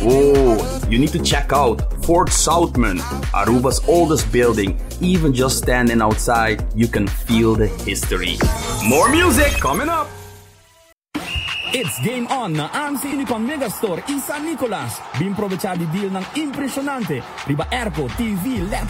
Oh, you need to check out Fort Southman, Aruba's oldest building. Even just standing outside, you can feel the history. More music coming up! It's game on na AMC Unicon Megastore San Nicolas. Bimprovinciali deal ng impresyonante. Riba Airco, TV, LED